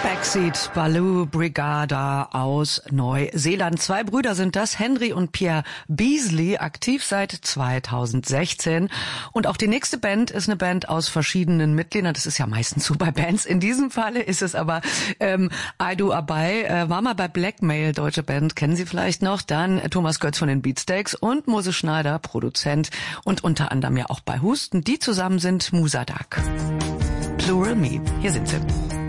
Backseat Baloo Brigada aus Neuseeland. 2 Brüder sind das, Henry und Pierre Beasley, aktiv seit 2016. Und auch die nächste Band ist eine Band aus verschiedenen Mitgliedern. Das ist ja meistens so bei Bands. In diesem Falle ist es aber Aidu Abai, war mal bei Blackmail, deutsche Band, kennen Sie vielleicht noch. Dann Thomas Götz von den Beatsteaks und Moses Schneider, Produzent und unter anderem ja auch bei Husten. Die zusammen sind Musadak. Plural Me. Hier sind sie.